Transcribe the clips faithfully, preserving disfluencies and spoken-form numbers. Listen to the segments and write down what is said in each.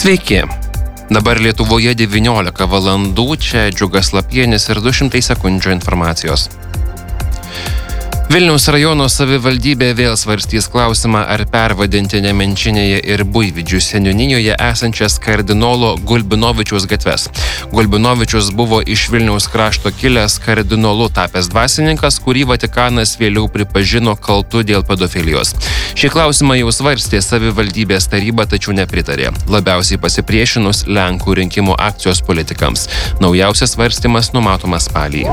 Sveiki. Dabar Lietuvoje devyniolika valandų, čia Džiugas Lapienis ir du šimtai sekundžių informacijos. Vilniaus rajono savivaldybė vėl svarstys klausimą, ar pervadinti Nemenčinėje ir Buivydžių seniūnijoje esančias kardinolo Gulbinovičiaus gatves. Gulbinovičius buvo iš Vilniaus krašto kilęs kardinolu tapęs dvasininkas, kurį Vatikanas vėliau pripažino kaltu dėl pedofilijos. Šį klausimą jau svarstė savivaldybės taryba, tačiau nepritarė. Labiausiai pasipriešinus Lenkų rinkimų akcijos politikams. Naujausias svarstymas numatomas spalį.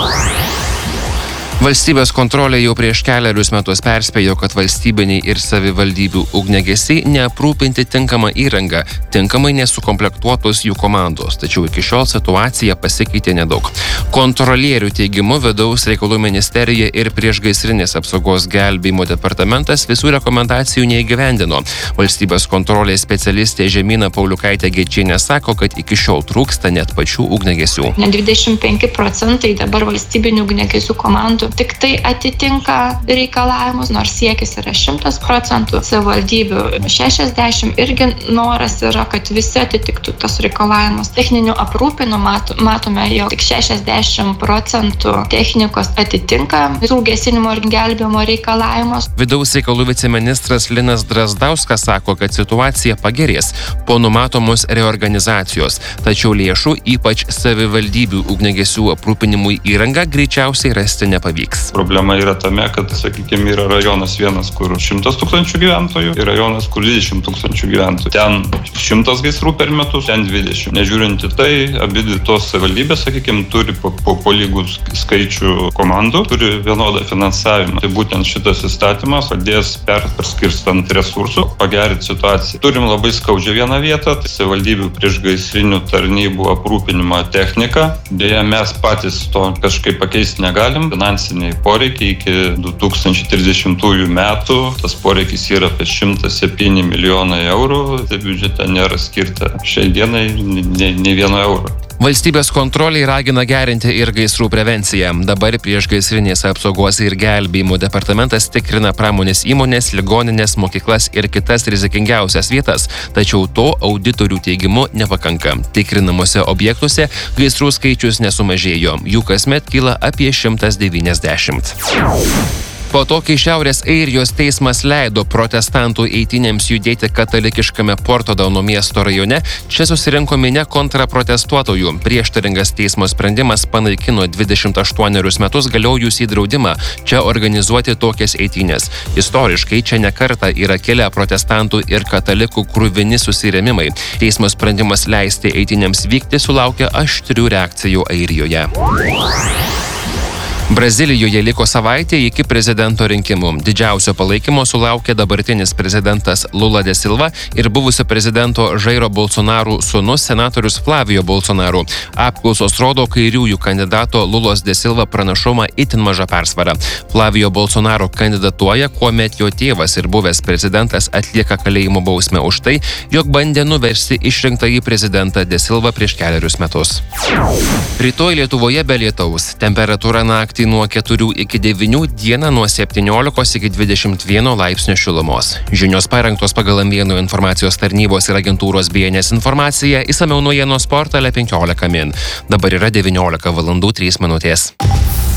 Valstybės kontrolė jau prieš keliarius metus perspėjo, kad valstybiniai ir savivaldybių ugniagesiai neaprūpinti tinkamą įrangą, tinkamai nesukomplektuotos jų komandos, tačiau iki šiol situacija pasikeitė nedaug. Kontrolierių teigimu Vidaus reikalų ministerija ir priešgaisrinės apsaugos gelbėjimo departamentas visų rekomendacijų neįgyvendino. Valstybės kontrolės specialistė Žemyna Pauliukaitė Gečienė sako, kad iki šiol trūksta net pačių ugniagesių. Net dvidešimt penki procentai dabar valstybinių ugniagesių komandų tik tai atitinka reikalavimus, nors siekis yra šimtas procentų, savivaldybių šešiasdešimt, irgi noras yra, kad visi atitiktų tas reikalavimus. Techninių aprūpinų mat, matome, jau tik šešiasdešimt procentų technikos atitinka visų gesinimo ir gelbėjimo reikalavimus. Vidaus reikalų viceministras Linas Drazdauskas sako, kad situacija pagerės po numatomos reorganizacijos, tačiau lėšų, ypač savivaldybių ugniagesių aprūpinimui įrangą, greičiausiai rasti nepavyks. Problema yra tame, kad, sakykime, yra rajonas vienas, kur šimtas tūkstančių gyventojų ir rajonas, kur dvidešimt tūkstančių gyventojų. Ten šimtas gaisrų per metus, ten dvidešimt. Nežiūrint į tai, abidvi tos savivaldybės, sakykime, turi po, po, po lygų skaičių komandų, turi vienodą finansavimą. Tai būtent šitas įstatymas padės per, perskirstant resursų, pagerinti situaciją. Turim labai skaudžią vieną vietą, tai savivaldybių priešgaisrinių tarnybų aprūpinimo technika. Deja, mes patys to kažkaip pakeisti negalim. Finansiniai poreikiai iki du tūkstančiai trisdešimtųjų metų. Tas poreikis yra apie šimtas septyni milijonai eurų. Tai biudžete nėra skirta šiai dienai ne, ne vieno euro. Valstybės kontroliai ragina gerinti ir gaisrų prevenciją. Dabar priešgaisrinės apsaugos ir gelbėjimo departamentas tikrina pramonės įmonės, ligoninės, mokyklas ir kitas rizikingiausias vietas, tačiau to auditorių teigimu nepakanka. Tikrinamuose objektuose gaisrų skaičius nesumažėjo, jų kasmet kyla apie šimtas devyniasdešimt. Po to, kai Šiaurės Airijos teismas leido protestantų eitynėms judėti katalikiškame Portodauno miesto rajone, čia susirinko minia kontraprotestuotojų. Prieštaringas teismo sprendimas panaikino dvidešimt aštuonerius metus galiojusį draudimą čia organizuoti tokias eitynės. Istoriškai čia ne kartą yra kilę protestantų ir katalikų kruvini susirėmimai. Teismo sprendimas leisti eitynėms vykti sulaukė aštrių reakcijų Airijoje. Brazilijoje liko savaitė iki prezidento rinkimų. Didžiausio palaikymo sulaukė dabartinis prezidentas Lula de Silva ir buvusio prezidento Jairo Bolsonaro sūnus senatorius Flavio Bolsonaro. Apklausos rodo kairiųjų kandidato Lulos de Silva pranašumą itin maža persvara. Flavio Bolsonaro kandidatuoja, kuomet jo tėvas ir buvęs prezidentas atlieka kalėjimo bausmę už tai, jog bandė nuversti išrinktąjį prezidentą de Silva prieš keliarius metus. Rytoj Lietuvoje be lietaus. Temperatūra naktį nuo keturių iki devynių, dieną nuo septyniolikos iki dvidešimt vieno laipsnio šilumos. Žinios parengtos pagal M vieno informacijos tarnybos ir agentūros B N S informaciją, išsamiau naujienos portale penkiolika min. Dabar yra devyniolika valandų trys minutės.